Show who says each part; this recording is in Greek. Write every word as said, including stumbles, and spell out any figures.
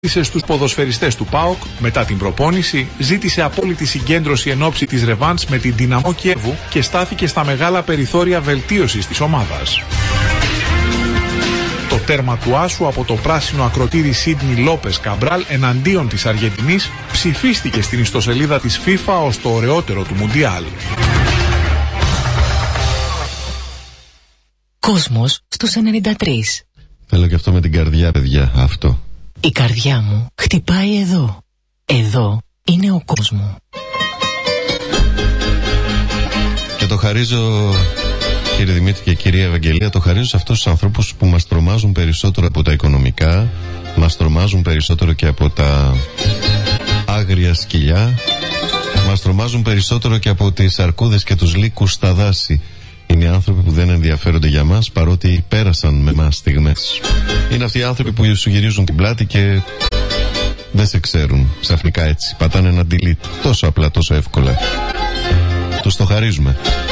Speaker 1: Στους ποδοσφαιριστές του ΠΑΟΚ, μετά την προπόνηση, ζήτησε απόλυτη συγκέντρωση εν ώψη της ρεβάνς με την Δυναμό Κιέβου και στάθηκε στα μεγάλα περιθώρια βελτίωσης της ομάδας. Το τέρμα του άσου από το πράσινο ακροτήρι Σίδνι Λόπες Καμπράλ εναντίον της Αργεντινής ψηφίστηκε στην ιστοσελίδα της FIFA ως το ωραιότερο του Μουντιάλ.
Speaker 2: Κόσμος στους ενενήντα τρία.
Speaker 3: Θέλω και αυτό με την καρδιά, παιδιά, αυτό.
Speaker 2: Η καρδιά μου χτυπάει εδώ. Εδώ είναι ο κόσμος.
Speaker 3: Και το χαρίζω, κύριε Δημήτρη και κυρία Ευαγγελία, το χαρίζω σε αυτούς τους ανθρώπους που μας τρομάζουν περισσότερο από τα οικονομικά, μας τρομάζουν περισσότερο και από τα άγρια σκυλιά, μας τρομάζουν περισσότερο και από τις αρκούδες και τους λύκους στα δάση. Είναι οι άνθρωποι που δεν ενδιαφέρονται για μας, παρότι πέρασαν με μας στιγμές. Είναι αυτοί οι άνθρωποι που σου γυρίζουν την πλάτη και δεν σε ξέρουν ξαφνικά έτσι. Πατάνε ένα delete τόσο απλά, τόσο εύκολα. Τους το χαρίζουμε.